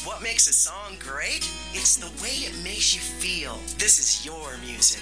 What makes a song great? It's the way it makes you feel. This is your music.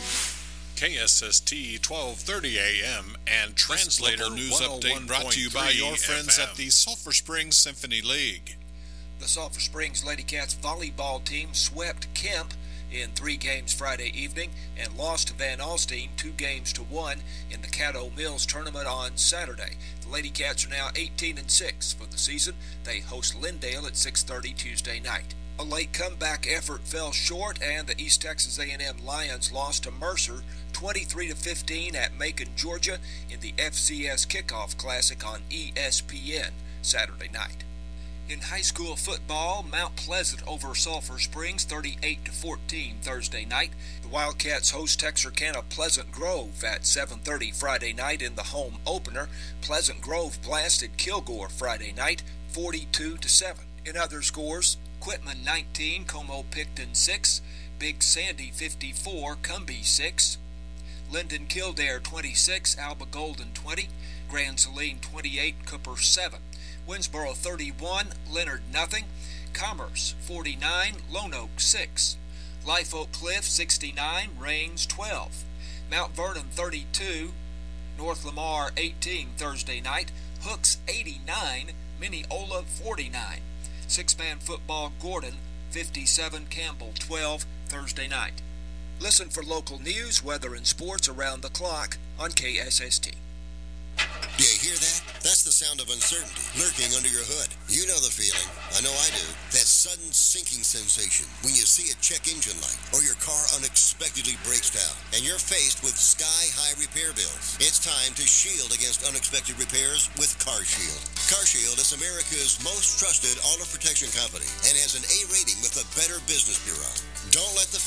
KSST 1230 AM and Translator News Update brought to you by your friends FM. at the Sulphur Springs Symphony League. The Sulphur Springs Lady Cats volleyball team swept Kemp in 3 games Friday evening and lost to Van Alstyne 2-1 in the Caddo Mills tournament on Saturday. The Lady Cats are now 18-6 for the season. They host Lindale at 6:30 Tuesday night. A late comeback effort fell short, and the East Texas A&M Lions lost to Mercer 23-15 at Macon, Georgia in the FCS Kickoff Classic on ESPN Saturday night. In high school football, Mount Pleasant over Sulphur Springs 38-14 Thursday night. The Wildcats host Texarkana Pleasant Grove at 7:30 Friday night in the home opener. Pleasant Grove blasted Kilgore Friday night 42-7. In other scores, Quitman 19, Como-Picton 6, Big Sandy 54, Cumbie 6, Linden Kildare 26, Alba Golden 20, Grand Saline 28, Cooper 7. Winsboro 31, Leonard nothing, Commerce 49, Lone Oak 6, Life Oak Cliff 69, Rains 12, Mount Vernon 32, North Lamar 18 Thursday night, Hooks 89, Mineola 49, Six-man football Gordon 57, Campbell 12 Thursday night. Listen for local news, weather, and sports around the clock on KSST. Do you hear that? That's the sound of uncertainty lurking under your hood. You know the feeling. I know I do. That sudden sinking sensation when you see a check engine light or your car unexpectedly breaks down and you're faced with sky-high repair bills. It's time to shield against unexpected repairs with CarShield. CarShield is America's most trusted auto protection company and has an A rating with the Better Business Bureau. Don't let the